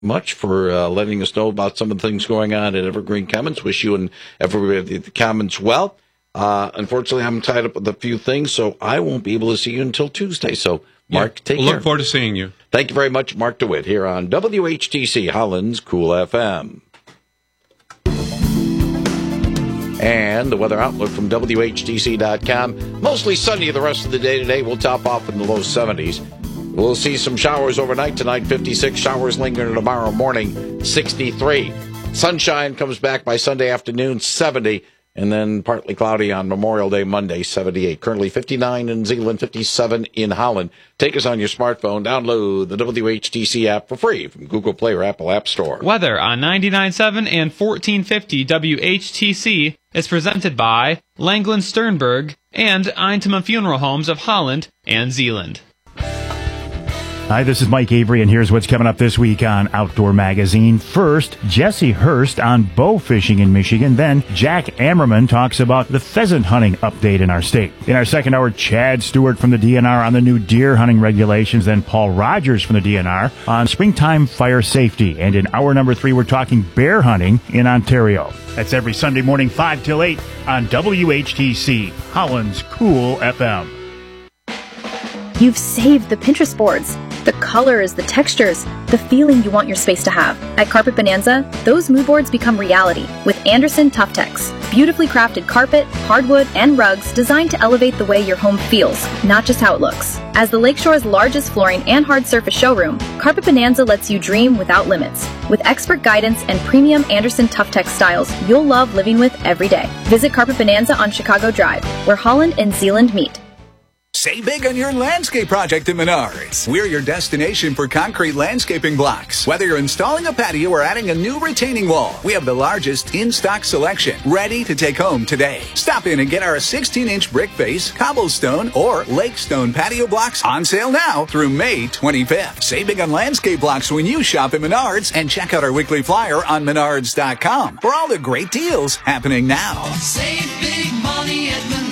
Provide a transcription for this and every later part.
much for letting us know about some of the things going on at Evergreen Commons. Wish you and everybody at the Commons well. Unfortunately, I'm tied up with a few things, so I won't be able to see you until Tuesday. So, Mark, take care. Look forward to seeing you. Thank you very much, Mark DeWitt, here on WHTC Holland's Cool FM. And the weather outlook from WHTC.com. Mostly sunny the rest of the day today. We'll top off in the low 70s. We'll see some showers overnight tonight, 56. Showers lingering tomorrow morning, 63. Sunshine comes back by Sunday afternoon, 70. And then partly cloudy on Memorial Day, Monday, 78. Currently 59 in Zeeland, 57 in Holland. Take us on your smartphone. Download the WHTC app for free from Google Play or Apple App Store. Weather on 99.7 and 1450 WHTC is presented by Langland Sternberg and Eintema Funeral Homes of Holland and Zeeland. Hi, this is Mike Avery, and here's what's coming up this week on Outdoor Magazine. First, Jesse Hurst on bow fishing in Michigan. Then, Jack Ammerman talks about the pheasant hunting update in our state. In our second hour, Chad Stewart from the DNR on the new deer hunting regulations. Then Paul Rogers from the DNR on springtime fire safety. And in hour number 3, we're talking bear hunting in Ontario. That's every Sunday morning, 5 till 8 on WHTC, Holland's Cool FM. You've saved the Pinterest boards. The colors, the textures, the feeling you want your space to have. At Carpet Bonanza, those mood boards become reality with Anderson Tuftex. Beautifully crafted carpet, hardwood, and rugs designed to elevate the way your home feels, not just how it looks. As the Lakeshore's largest flooring and hard surface showroom, Carpet Bonanza lets you dream without limits. With expert guidance and premium Anderson Tuftex styles you'll love living with every day. Visit Carpet Bonanza on Chicago Drive, where Holland and Zeeland meet. Save big on your landscape project at Menards. We're your destination for concrete landscaping blocks. Whether you're installing a patio or adding a new retaining wall, we have the largest in-stock selection ready to take home today. Stop in and get our 16-inch brick face, cobblestone, or lake stone patio blocks on sale now through May 25th. Save big on landscape blocks when you shop at Menards, and check out our weekly flyer on Menards.com for all the great deals happening now. Save big money at Menards.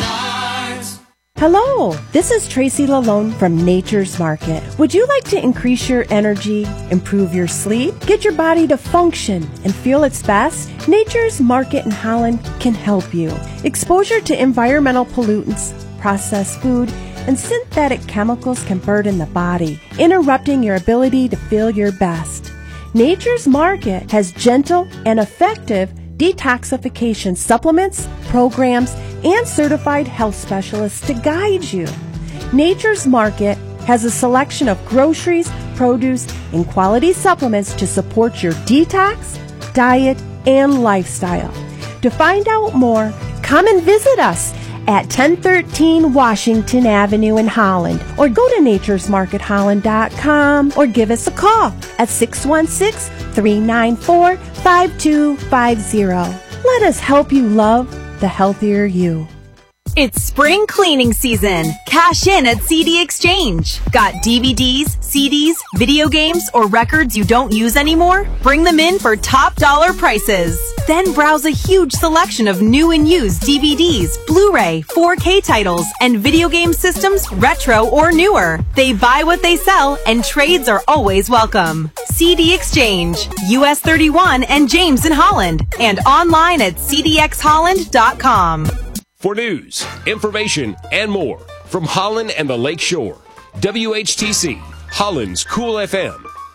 Hello, this is Tracy Lalone from Nature's Market. Would you like to increase your energy, improve your sleep, get your body to function and feel its best? Nature's Market in Holland can help you. Exposure to environmental pollutants, processed food, and synthetic chemicals can burden the body, interrupting your ability to feel your best. Nature's Market has gentle and effective detoxification supplements, programs, and certified health specialists to guide you. Nature's Market has a selection of groceries, produce, and quality supplements to support your detox, diet, and lifestyle. To find out more, come and visit us at 1013 Washington Avenue in Holland, or go to naturesmarketholland.com, or give us a call at 616-394-5250. Let us help you love the healthier you. It's spring cleaning season. Cash in at CD Exchange. Got DVDs, CDs, video games, or records you don't use anymore? Bring them in for top dollar prices. Then browse a huge selection of new and used DVDs, Blu-ray, 4K titles, and video game systems, retro or newer. They buy what they sell, and trades are always welcome. CD Exchange, US 31 and James in Holland, and online at cdxholland.com. For news, information, and more from Holland and the Lake Shore, WHTC, Holland's Cool FM.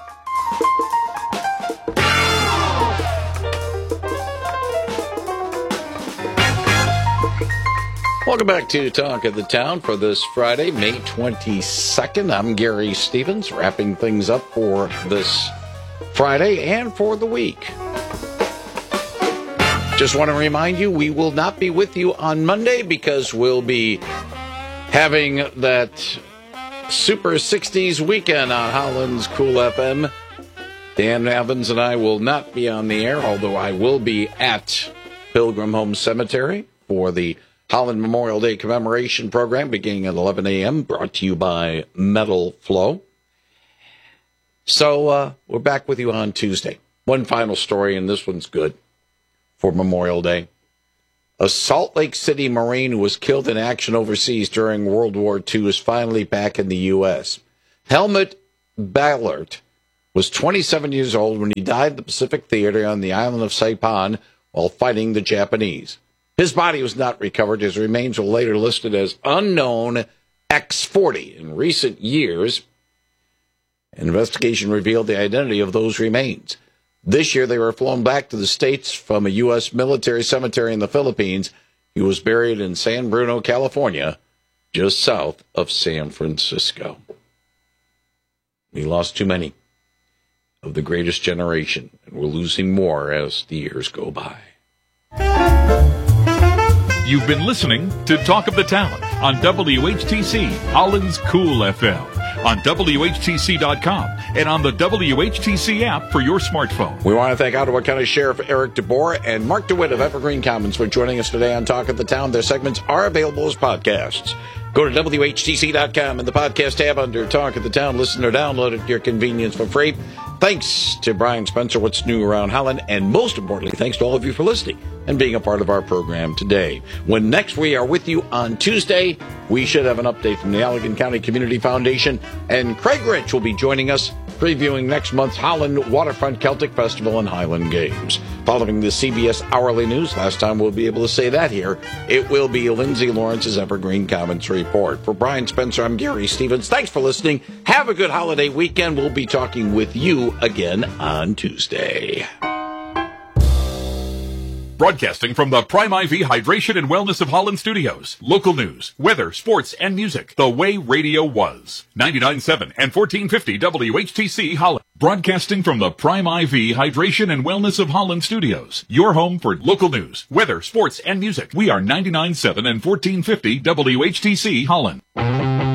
Welcome back to Talk of the Town for this Friday, May 22nd. I'm Gary Stevens, wrapping things up for this Friday and for the week. Just want to remind you, we will not be with you on Monday because we'll be having that Super 60s weekend on Holland's Cool FM. Dan Evans and I will not be on the air, although I will be at Pilgrim Home Cemetery for the Holland Memorial Day commemoration program beginning at 11 a.m., brought to you by Metal Flow. So we're back with you on Tuesday. One final story, and this one's good. For Memorial Day. A Salt Lake City Marine who was killed in action overseas during World War II is finally back in the U.S. Helmut Ballard was 27 years old when he died at the Pacific Theater on the island of Saipan while fighting the Japanese. His body was not recovered. His remains were later listed as unknown X-40. In recent years, an investigation revealed the identity of those remains. This year, they were flown back to the States from a U.S. military cemetery in the Philippines. He was buried in San Bruno, California, just south of San Francisco. We lost too many of the greatest generation, and we're losing more as the years go by. You've been listening to Talk of the Town on WHTC, Holland's Cool FM, on WHTC.com, and on the WHTC app for your smartphone. We want to thank Ottawa County Sheriff Eric DeBoer and Mark DeWitt of Evergreen Commons for joining us today on Talk of the Town. Their segments are available as podcasts. Go to WHTC.com in the podcast tab under Talk of the Town. Listen or download it at your convenience for free. Thanks to Brian Spencer, What's New Around Holland, and most importantly, thanks to all of you for listening and being a part of our program today. When next we are with you on Tuesday, we should have an update from the Allegan County Community Foundation, and Craig Rich will be joining us previewing next month's Holland Waterfront Celtic Festival and Highland Games. Following the CBS Hourly News, last time we'll be able to say that here, it will be Lindsay Lawrence's Evergreen Commons Report. For Brian Spencer, I'm Gary Stevens. Thanks for listening. Have a good holiday weekend. We'll be talking with you again on Tuesday. Broadcasting from the Prime IV Hydration and Wellness of Holland Studios. Local news, weather, sports, and music. The way radio was. 99.7 and 1450 WHTC Holland. Broadcasting from the Prime IV Hydration and Wellness of Holland Studios. Your home for local news, weather, sports, and music. We are 99.7 and 1450 WHTC Holland.